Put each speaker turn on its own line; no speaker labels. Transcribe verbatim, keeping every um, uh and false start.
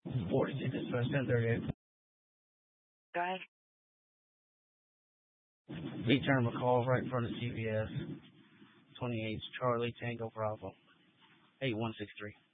forty-six, ten thirty-eight.
Guy?
Return a call right in front of C V S. twenty-eight Charlie Tango Bravo. eight one six three.